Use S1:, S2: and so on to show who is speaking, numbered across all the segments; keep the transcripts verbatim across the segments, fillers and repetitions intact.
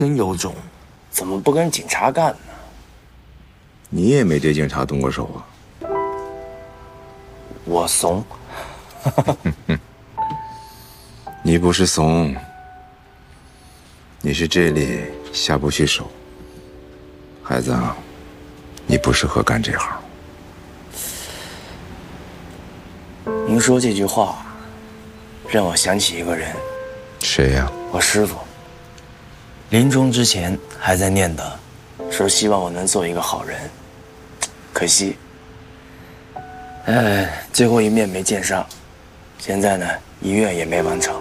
S1: 真有种，怎么不跟警察干呢？
S2: 你也没对警察动过手啊？
S1: 我怂。
S2: 你不是怂，你是这里下不去手。孩子啊，你不适合干这行。
S1: 您说这句话，让我想起一个人。
S2: 谁呀？
S1: 我师父。临终之前还在念叨，说希望我能做一个好人。可惜，哎，最后一面没见上。现在呢，遗愿也没完成。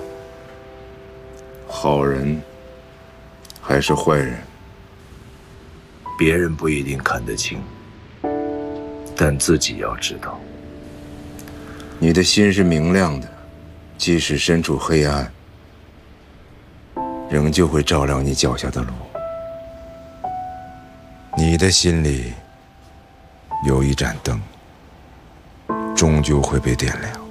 S2: 好人还是坏人，
S3: 别人不一定看得清，但自己要知道。
S2: 你的心是明亮的，即使身处黑暗，仍旧会照亮你脚下的路。你的心里有一盏灯，终究会被点亮。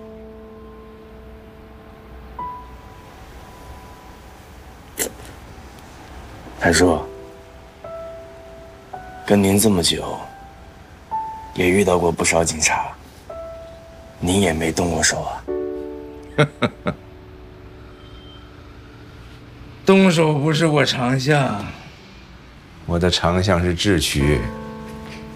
S1: 谭叔，跟您这么久，也遇到过不少警察，您也没动过手啊？
S2: 动手不是我长项，我的长项是智取。